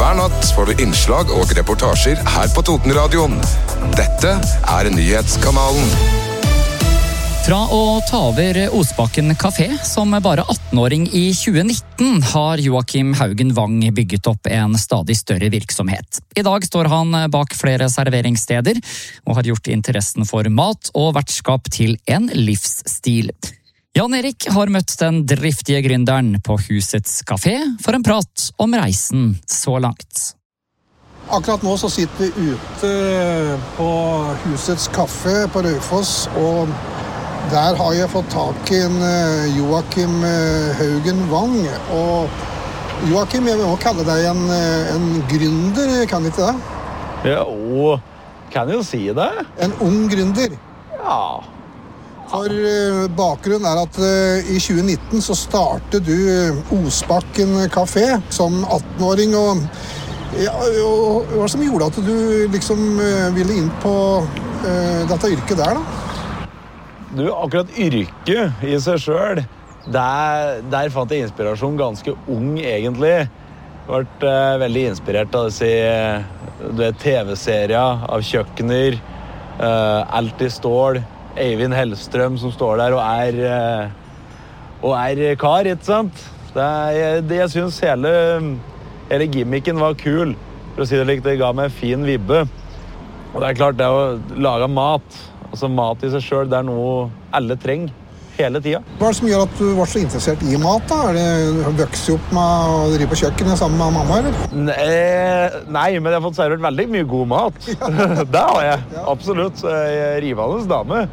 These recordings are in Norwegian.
Hver natt får du innslag og reportasjer her på Totenradioen. Dette Nyhetskanalen. Fra å ta over Osbakken Café som bare 18-åring i 2019 har Joakim Haugen Wang bygget opp en stadig større virksomhet. I dag står han bak flere serveringssteder og har gjort interessen for mat og vertskap til en livsstil. Jan Erik har møtt den driftige gründeren på Husets Café for en prat om reisen så langt. Akkurat nå så sitter vi ute på Husets Café på Raufoss, og der har jeg fått tak i en Joakim Haugen Wang. Og Joakim, jeg må kalle deg en gründer, kan ikke det? Ja, kan jo si det. En ung gründer. Ja. For bakgrunnen at i 2019 så startet du Osbakken Café som 18-åring, og hva var det som gjorde at du liksom ville inn på dette yrket der da? Du, akkurat yrket i seg selv, der fant jeg inspirasjon ganske ung egentlig. Jeg har vært veldig inspirert av disse TV-serier av kjøkkener, alt i stål, Eivind Hellstrøm som står der og er kar, ikke sant? Jeg synes hele gimmicken var kul, for å si det likt, det ga meg en fin vibbe. Og det klart, det å lage mat, altså mat i seg selv, det noe alle trenger hele tiden. Hva det som gjør at du var så interessert i mat da? Vokst opp med å drive på kjøkkenet sammen med mamma, eller? Nei, men jeg har fått servert veldig mye god mat. Det har jeg, absolutt. Jeg er rivende dame.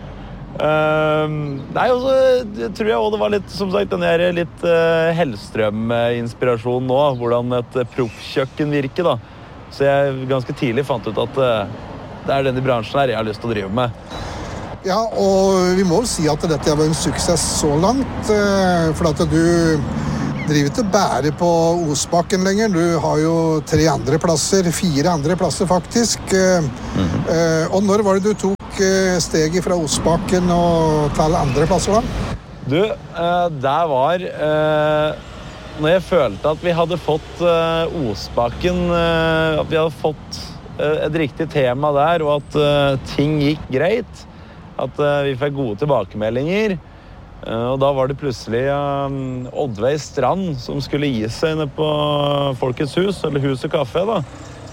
Nei, og så tror jeg også det var litt, som sagt, den der litt Hellstrøm-inspirasjon nå, hvordan et proffkjøkken virker da. Så jeg ganske tidlig fant ut at det denne bransjen her jeg har lyst til å drive med. Ja, og vi må jo si at dette var en suksess så langt, for at du driver ikke bare på Osbakken lenger. Du har jo 4 andre plasser faktisk. Og når var det du tok steget fra Osbakken og til andre plasser da? Du, det var når jeg følte at vi hadde fått Osbakken, at vi hadde fått et riktig tema der, og at ting gikk greit. At vi fikk gode tilbakemeldinger, og da var det plutselig Oddveig Strand som skulle gi seg inne på Folkets Hus, eller Huset Café da.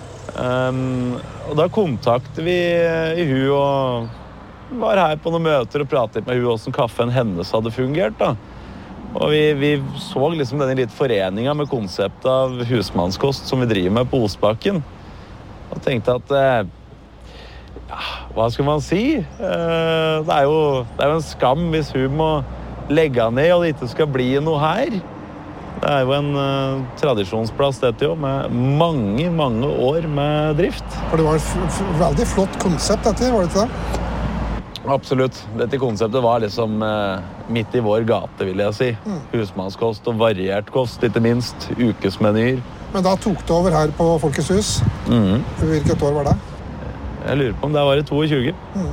Og da kontaktet vi i hun og var her på noen møter og pratet med hun hvordan kaffen hennes hadde fungert da. Og vi så liksom denne litt foreningen med konseptet av husmannskost som vi driver med på Osbakken, og tenkte at hva skal man si? Det er jo en skam hvis hun må legge ned og det ikke skal bli noe her. Det er jo en tradisjonsplass dette jo, med mange år med drift. For det var et veldig flott konsept dette, var det ikke det? Absolutt. Dette konseptet var liksom midt i vår gate, vil jeg si. Husmannskost og variert kost, ikke minst. Ukesmenyer. Men da tok du over her på Folkets Hus. Hvilket år var det? Jeg lurer på om det var i 22.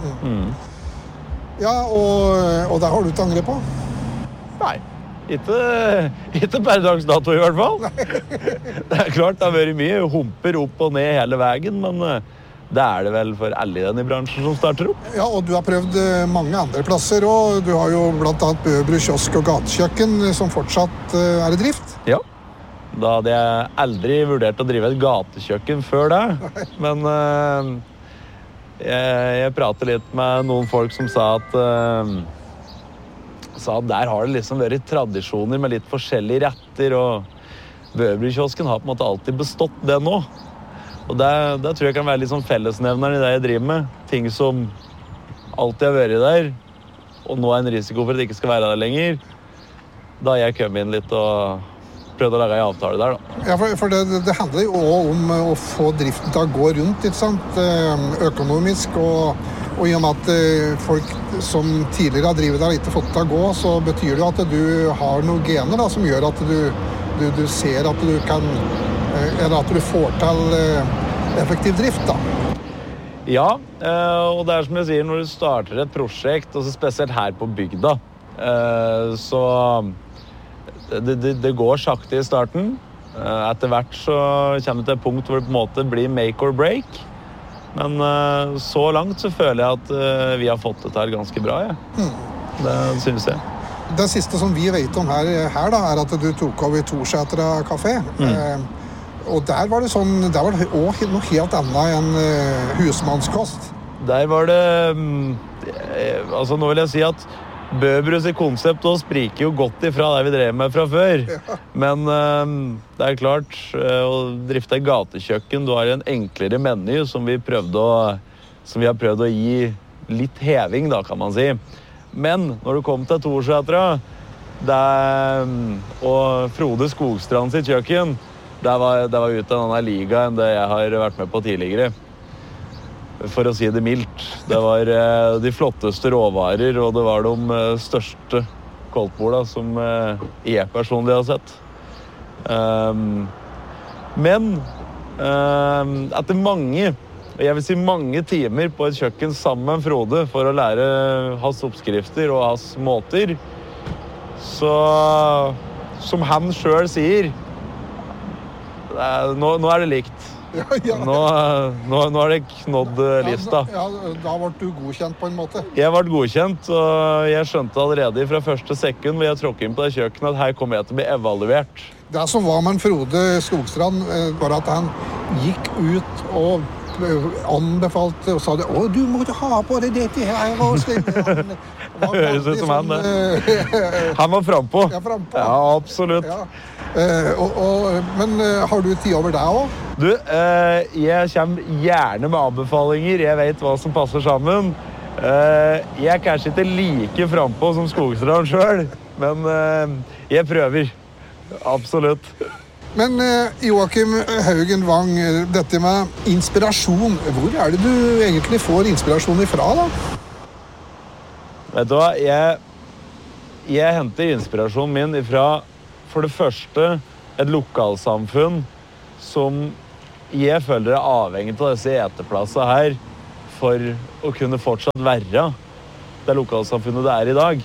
Ja, og det har du ikke angret på? Nei, ikke per dags dato i hvert fall. Det klart det har vært mye humper opp og ned hele veien, men det det vel for alle i denne bransjen som starter opp. Ja, og du har prøvd mange andre plasser, og du har jo blant annet Bøbru kiosk og gatekjøkken som fortsatt i drift. Ja, da hadde jeg aldri vurdert å drive et gatekjøkken før det, men jeg pratet litt med noen folk som sa at der har det liksom vært tradisjoner med litt forskjellige retter, og Bøbru-kiosken har på en måte alltid bestått det nå. Og det tror jeg kan være litt sånn fellesnevneren i det jeg driver med. Ting som alltid har vært der, og nå en risiko for at det ikke skal være der lenger. Da jeg kom inn litt og prøvde å lage en avtale der da. Ja, for det handler jo også om å få driften til å gå rundt, ikke sant? Økonomisk, og i og med at folk som tidligere har drivet der ikke fått til å gå, så betyr det at du har noen gener da, som gjør at du ser at du kan, eller at du får til effektiv drift da. Ja, og det som jeg sier, når du starter et prosjekt, og så spesielt her på bygda, så det går sakte i starten, Etter hvert så kommer det til et punkt hvor det på en måte blir make or break. Men så langt så føler jeg at vi har fått dette her ganske bra, ja. Det synes jeg. Det siste som vi vet om her da, at du tok over Torsetra kafé. Og der var det sånn, der var det også noe helt annet enn husmannskost. Der var det, altså nå vil jeg si at Bøbrus i konsept også spriker jo godt ifra det vi drev med fra før. Men det klart, å drifte et gatekjøkken, du har en enklere meny som vi har prøvd å gi litt heving da, kan man si. Men når du kom til Torsetra, og Frode Skogstrand sitt kjøkken, det var ut av en annen liga enn det jeg har vært med på tidligere. For å si det mildt. Det var de flotteste råvarer, og det var de største koldtborda som jeg personlig har sett. Men etter jeg vil si mange timer på et kjøkken sammen med Frode for å lære hans oppskrifter og hans måter, så som han selv sier, nå det likt. Nå har det knådd lista. Ja, da ble du godkjent på en måte. Jeg ble godkjent, og jeg skjønte allerede fra første sekund hvor jeg tråkket inn på det kjøkkenet at her kommer jeg til å bli evaluert. Det som var med Frode Skogstrand var at han gikk ut og anbefalte og sa det, du må ha på deg dette her. Høres ut som han, det. Han var frempå. Ja, absolutt. Ja. Men har du tid over deg også? Du, jeg kommer gjerne med anbefalinger. Jeg vet hva som passer sammen. Jeg kanskje ikke like frempå som Skogstrand selv, men jeg prøver. Absolutt. Men Joakim Haugen Wang, dette med inspirasjon, hvor det du egentlig får inspirasjon ifra da? Vet du hva, jeg henter inspirasjonen min ifra, for det første, et lokalsamfunn som jeg føler avhengig av disse eteplassene her for å kunne fortsatt være det lokalsamfunnet det i dag.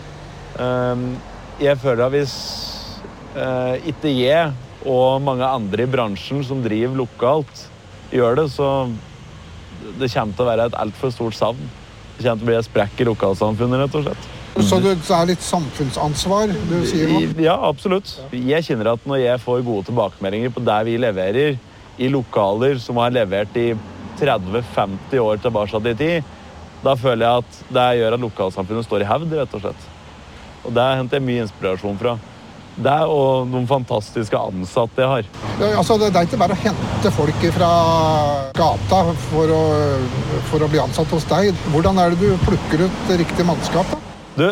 Jeg føler at hvis ikke jeg og mange andre i bransjen som driver lokalt gjør det, så det kommer til å være et alt for stort savn. Det kommer til å bli et sprekk i lokalsamfunnet, rett og slett. Så det litt samfunnsansvar, du sier nå? Ja, absolutt. Jeg kjenner at når jeg får gode tilbakemeldinger på det vi leverer i lokaler som har levert i 30-50 år tilbake i tid, da føler jeg at det gjør at lokalsamfunnet står i hevd, rett og slett. Og det henter jeg mye inspirasjon fra. Det og noen fantastiske ansatte jeg har. Ja, altså, det ikke bare å hente folk fra gata for å bli ansatt hos deg. Hvordan det du plukker ut riktig mannskap da? Du,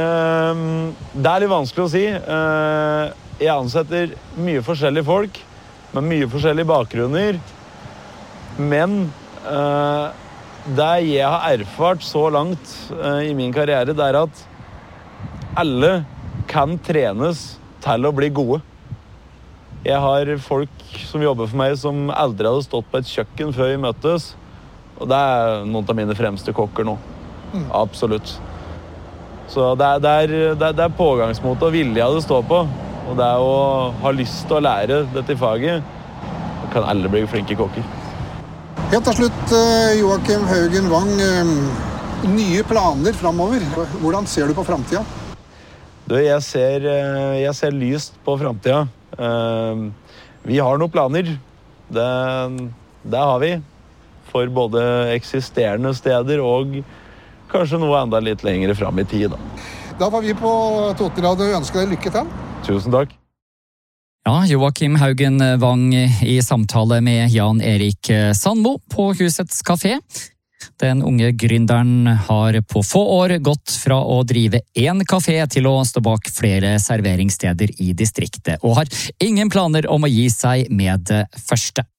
det litt vanskelig å si. Jeg ansetter mye forskjellige folk, med mye forskjellige bakgrunner. Men det jeg har erfart så langt i min karriere, det at alle kan trenes til å bli gode. Jeg har folk som jobber for meg som aldri hadde stått på et kjøkken før vi møttes, og det noen av mine fremste kokker nå. Absolutt. Så det pågangsmot og vilje det står på, og det å ha lyst til å lære dette faget, da kan alle bli flinke kokker. Helt til slutt, Joakim Haugen Wang, nye planer fremover. Hvordan ser du på fremtiden? Du, jeg ser lyst på fremtiden. Vi har noen planer. Det har vi. For både eksisterende steder og kanskje noe enda litt lengre frem i tid. Da får vi på Totenradio ønske deg lykke til. Tusen takk. Ja, Joakim Haugen Wang i samtale med Jan Erik Sandmo på Husets Kafé. Den unge gründeren har på få år gått fra å drive én kafé til å stå bak flere serveringssteder i distriktet, og har ingen planer om å gi seg med det første.